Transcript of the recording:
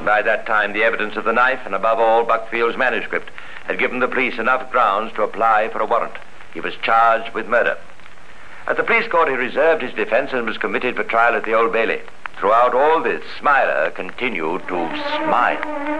By that time, the evidence of the knife and, above all, Buckfield's manuscript had given the police enough grounds to apply for a warrant. He was charged with murder. At the police court, he reserved his defense and was committed for trial at the Old Bailey. Throughout all this, Smiler continued to smile.